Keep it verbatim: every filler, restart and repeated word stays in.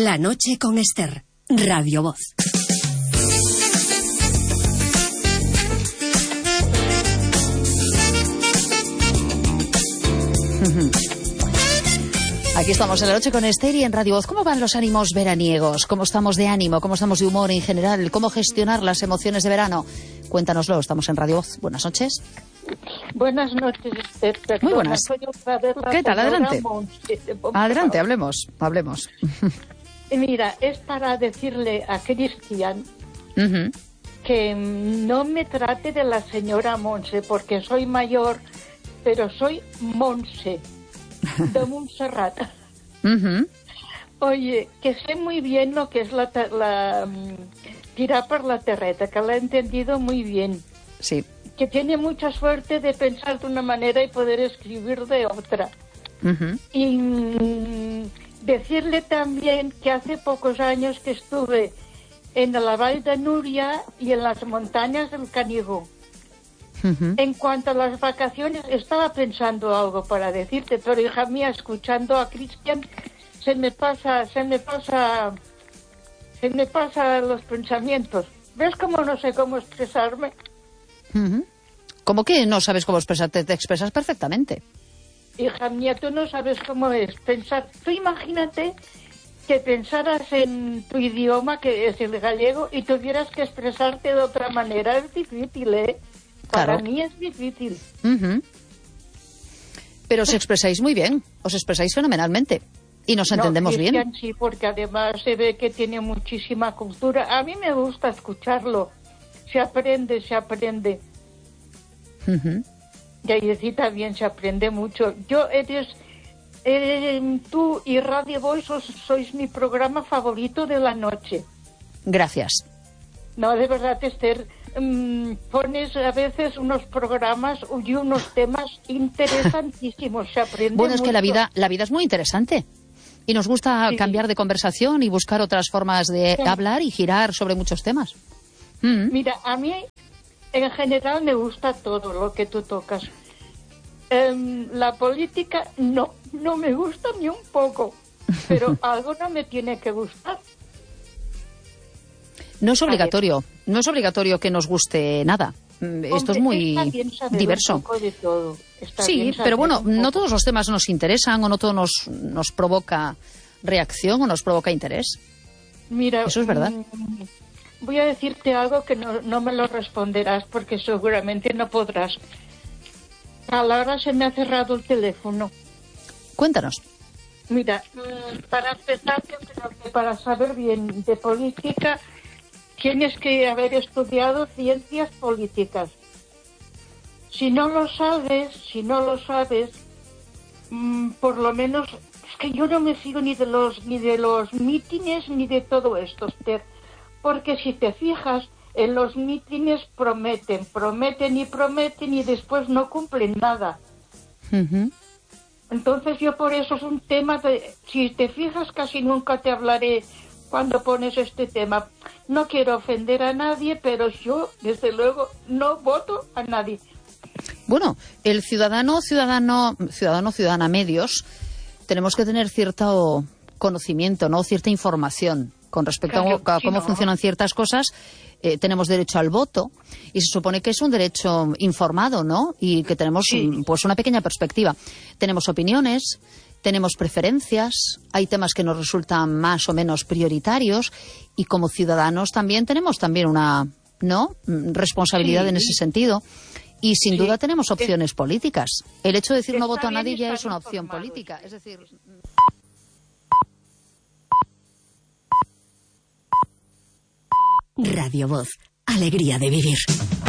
La noche con Esther, Radio Voz. Aquí estamos en La noche con Esther y en Radio Voz. ¿Cómo van los ánimos veraniegos? ¿Cómo estamos de ánimo? ¿Cómo estamos de humor en general? ¿Cómo gestionar las emociones de verano? Cuéntanoslo, estamos en Radio Voz. Buenas noches. Buenas noches, Esther. Perdona, muy buenas. ¿Qué tal? Adelante. Monse, Adelante, hablemos, hablemos. Mira, es para decirle a Cristian uh-huh. que no me trate de la señora Monse, porque soy mayor, pero soy Monse, de Montserrat. Uh-huh. Oye, que sé muy bien lo que es la, la tirar por la terreta, que la he entendido muy bien. Sí. Que tiene mucha suerte de pensar de una manera y poder escribir de otra. Uh-huh. Y mm, decirle también que hace pocos años que estuve en la Vall de Núria y en las montañas del Canigó. Uh-huh. En cuanto a las vacaciones, estaba pensando algo para decirte, pero hija mía, escuchando a Cristian, se me pasa, se me pasa, se me pasa los pensamientos. ¿Ves cómo no sé cómo expresarme? Uh-huh. ¿Cómo que no sabes cómo expresarte? Te expresas perfectamente. Hija mía, tú no sabes cómo es pensar. Tú imagínate que pensaras en tu idioma, que es el gallego, y tuvieras que expresarte de otra manera. Es difícil, ¿eh? Para claro. mí es difícil. Uh-huh. Pero os expresáis muy bien, os expresáis fenomenalmente. Y nos entendemos no, Cristian, bien. Sí, porque además se ve que tiene muchísima cultura. A mí me gusta escucharlo. Se aprende, se aprende. Uh-huh. Y ahí sí también se aprende mucho. Yo eres, eh, tú y Radio Voice sos, sois mi programa favorito de la noche. Gracias. No, de verdad, Esther, um, pones a veces unos programas y unos temas interesantísimos. Se aprende Bueno, es mucho. que la vida, la vida es muy interesante. Y nos gusta sí. cambiar de conversación y buscar otras formas de sí. hablar y girar sobre muchos temas. Mm. Mira, a mí en general me gusta todo lo que tú tocas. Um, la política no, no me gusta ni un poco, pero algo no me tiene que gustar. No es obligatorio, no es obligatorio que nos guste nada. Hombre, esto es muy diverso. Un poco de todo. Sí, pero bueno, no todos los temas nos interesan o no todo nos, nos provoca reacción o nos provoca interés. Mira, eso es verdad. Mmm, voy a decirte algo que no, no me lo responderás porque seguramente no podrás. A la hora se me ha cerrado el teléfono. Cuéntanos. Mira, para empezar, yo creo que para saber bien de política tienes que haber estudiado ciencias políticas. Si no lo sabes, si no lo sabes, mmm, por lo menos es que yo no me fío ni de los ni de los mítines ni de todo esto, Esther. Porque si te fijas, en los mítines prometen, prometen y prometen y después no cumplen nada. Uh-huh. Entonces yo por eso es un tema de... Si te fijas, casi nunca te hablaré cuando pones este tema. No quiero ofender a nadie, pero yo, desde luego, no voto a nadie. Bueno, el ciudadano, ciudadano, ciudadano, ciudadana medios, tenemos que tener cierto conocimiento, ¿no? Cierta información con respecto claro, a, a cómo sí, funcionan no. ciertas cosas. Eh, tenemos derecho al voto y se supone que es un derecho informado, ¿no? Y que tenemos sí. pues una pequeña perspectiva. Tenemos opiniones, tenemos preferencias, hay temas que nos resultan más o menos prioritarios y como ciudadanos también tenemos también una, ¿no? responsabilidad sí. en ese sentido. Y sin sí. duda tenemos opciones es, políticas. El hecho de decir no voto a nadie ya es una opción informado. política. Es decir... Radio Voz, alegría de vivir.